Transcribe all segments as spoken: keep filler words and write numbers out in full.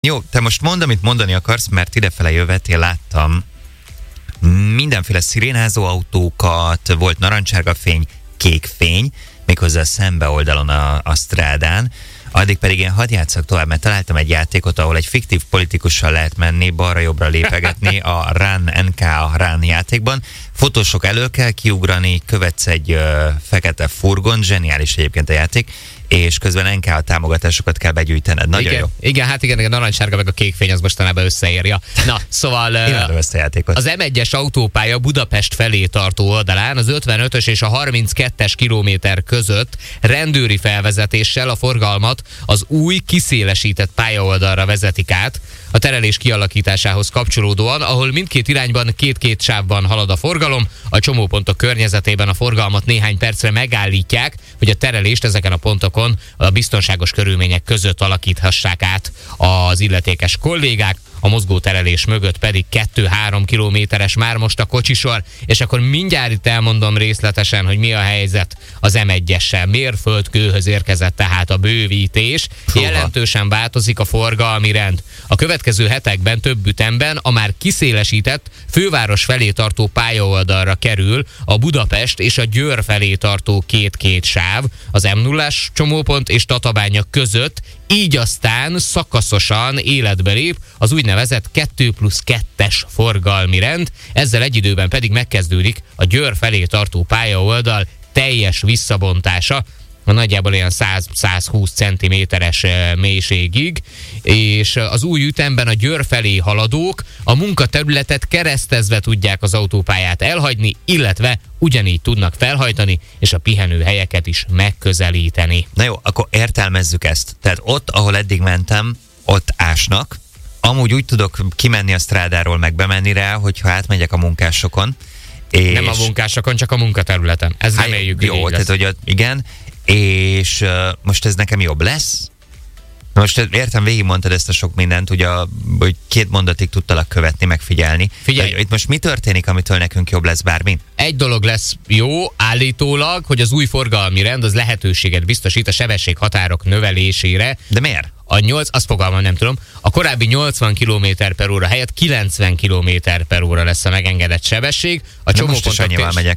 Jó, te most mondd, amit mondani akarsz, mert idefele jövet, én láttam mindenféle szirénázó autókat, volt narancsárga fény, kék fény, méghozzá szembe oldalon a, a strádán. Addig pedig én hadd játsszak tovább, mert találtam egy játékot, ahol egy fiktív politikussal lehet menni, balra-jobbra lépegetni a Run en ká a Run játékban. Fotósok elő kell kiugrani, követsz egy ö, fekete furgon, zseniális egyébként a játék, és közben en ká támogatásokat kell begyűjtened. Nagyon igen, jó. Igen, hát igen, a narancsárga meg a kék fény az mostanában összeérja. Na, szóval Imádom ezt a játékot. Az em egyes autópálya Budapest felé tartó oldalán az ötvenötös és a harminckettes kilométer között rendőri felvezetéssel a forgalmat az új kiszélesített pályaoldalra vezetik át, a terelés kialakításához kapcsolódóan, ahol mindkét irányban két-két sávban halad a forgalom, a csomópontok környezetében a forgalmat néhány percre megállítják, hogy a terelést ezeken a pontokon a biztonságos körülmények között alakíthassák át az illetékes kollégák, a mozgó terelés mögött pedig kettő-három kilométeres már most a kocsisor, és akkor mindjárt itt elmondom részletesen, hogy mi a helyzet az em egyessel. Mérföldkőhöz érkezett tehát a bővítés, Húha. Jelentősen változik a forgalmi rend. A következő hetekben több ütemben a már kiszélesített főváros felé tartó pályaoldalra kerül a Budapest és a Győr felé tartó két-két sáv, az em nullás csomópont és Tatabánya között, így aztán szakaszosan életbe lép az úgynevezett kettő plusz kettes forgalmi rend, ezzel egy időben pedig megkezdődik a Győr felé tartó pályaoldal teljes visszabontása, a nagyjából ilyen száz-százhúsz centiméteres mélységig, és az új ütemben a Győr felé haladók a munkaterületet keresztezve tudják az autópályát elhagyni, illetve ugyanígy tudnak felhajtani, és a pihenőhelyeket is megközelíteni. Na jó, akkor értelmezzük ezt. Tehát ott, ahol eddig mentem, ott ásnak. Amúgy úgy tudok kimenni a strádáról, meg bemenni rá, hogyha átmegyek a munkásokon. És... Nem a munkásokon, csak a munkaterületen. Ez hát, reméljük, jó, tehát hogy ott, igen. És uh, most ez nekem jobb lesz? Most értem, végigmondtad ezt a sok mindent, ugye, hogy két mondatig tudtalak követni, megfigyelni. Figyelj! De itt most mi történik, amitől nekünk jobb lesz bármi? Egy dolog lesz jó, állítólag, hogy az új forgalmi rend az lehetőséget biztosít a sebességhatárok növelésére. De miért? A nyolc, azt fogalmam nem tudom, a korábbi nyolcvan kilométer per óra helyett kilencven kilométer per óra lesz a megengedett sebesség. A csomópontok most is annyival megyek.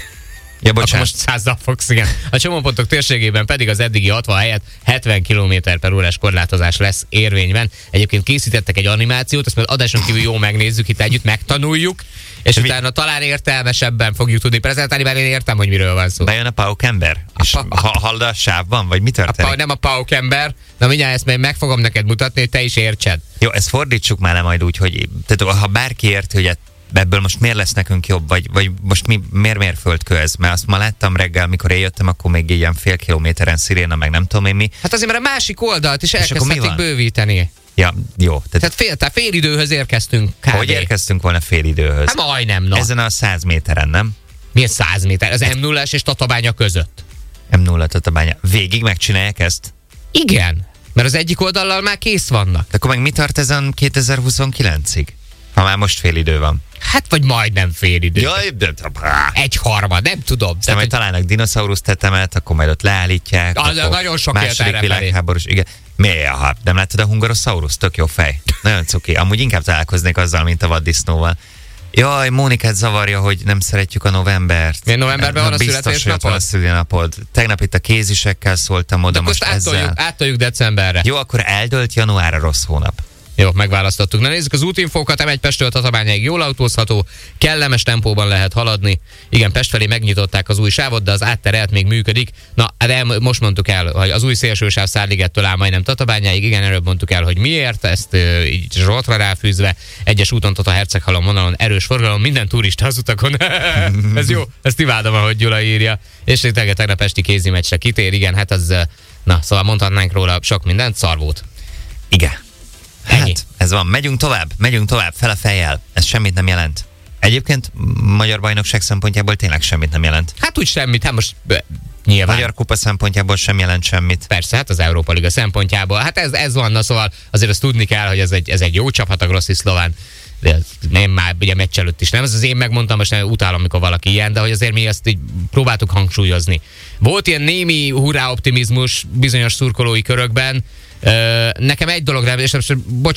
Ja, bocsánat. Most százzal fogsz, igen. A csomópontok térségében pedig az eddigi hatvan helyett hetven kilométer per órás korlátozás lesz érvényben. Egyébként készítettek egy animációt, ezt majd adáson kívül jól megnézzük, itt együtt megtanuljuk, és mi? Utána talán értelmesebben fogjuk tudni prezentálni, mert én értem, hogy miről van szó. Bejön a paukember? És pa- ha, hallod a sávban? Vagy mi történik? A pa- nem a paukember, de mindjárt ezt még meg fogom neked mutatni, hogy te is értsed. Jó, ezt fordítsuk már le majd úgy, hogy tehát, ha bárki érti, hogy ebből most miért lesz nekünk jobb, vagy, vagy most mi, miért mérföldkő ez? Mert azt ma láttam reggel, mikor én jöttem, akkor még ilyen fél kilométeren sziréna, meg nem tudom én mi. Hát azért, mert a másik oldalt is elkezdték bővíteni. Ja, jó. Tehát, tehát, fél, tehát fél időhöz érkeztünk. Kb. Hogy érkeztünk volna fél időhöz? Hát majdnem, na. Ezen a száz méteren, nem? Milyen száz méter? Az em nullás és Tatabánya között. em nulla Tatabánya. Végig megcsinálják ezt? Igen, mert az egyik oldallal már kész vannak. De akkor meg mi tart ezen kétezer-huszonkilencig? Ha már most fél idő van. Hát vagy majdnem fél idő. Jaj, de... Egy harmad, nem tudom. De majd találnak dinoszaurusz tetemet, akkor majd ott leállítják. Az nagyon sok élt erre világháborús, igen. Miért? Aha, nem láttad a hungarosaurus? Tök jó fej. Nagyon cuki. Amúgy inkább találkoznék azzal, mint a vaddisznóval. Jaj, Mónikát zavarja, hogy nem szeretjük a novembert. Milyen novemberben van a születésnapod? Van a szülinapod. Tegnap itt a kézisekkel szóltam oda, most átoljuk, ezzel. Átoljuk decemberre. Jó, akkor eldölt január a rossz hónap. Jó, megválasztottuk. Na nézzük az útinfókat, em egy Pesttől Tatabányáig jól autózható, kellemes tempóban lehet haladni. Igen, Pest felé megnyitották az új sávot, de az átterelt még működik. Na, de most mondtuk el, hogy az új szélsősáv Szárligettől áll majdnem Tatabányáig. Igen, előbb mondtuk el, hogy miért, ezt e, így zsoltra ráfűzve. Egyes úton Tata Herceghalom vonalon erős forgalom, minden turista az utakon. Ez jó, ezt imádom, ahogy Gyula írja. És tényleg tegnap esti kézi meccsre kitér, igen, hát az, na, szóval mondhatnánk róla sok mindent, szar volt. Igen. Ennyi. Hát, ez van. Megyünk tovább, megyünk tovább, fel a fejjel. Ez semmit nem jelent. Egyébként magyar bajnokság szempontjából tényleg semmit nem jelent. Hát úgy semmit, hát most nyilván. Magyar kupa szempontjából sem jelent semmit. Persze, hát az Európa Liga szempontjából. Hát ez, ez van, na szóval azért azt tudni kell, hogy ez egy, ez egy jó csapat, a Grossi Szlován. De nem már ugye meccs előtt is nem. Ez az én megmondtam, most nem utálom, amikor valaki ilyen, de hogy azért mi ezt így próbáltuk hangsúlyozni. Volt ilyen némi hurrá optimizmus bizonyos szurkolói körökben, Ö, nekem egy dolog, és bocsánat,